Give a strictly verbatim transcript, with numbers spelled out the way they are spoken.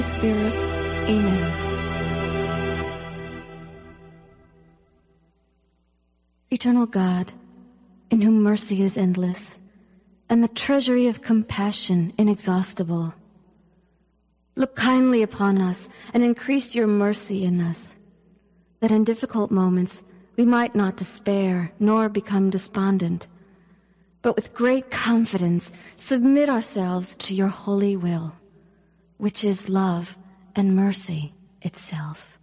Spirit. Amen. Eternal God, in whom mercy is endless, and the treasury of compassion inexhaustible, look kindly upon us and increase your mercy in us, that in difficult moments we might not despair nor become despondent, but with great confidence submit ourselves to your holy will, which is love and mercy itself.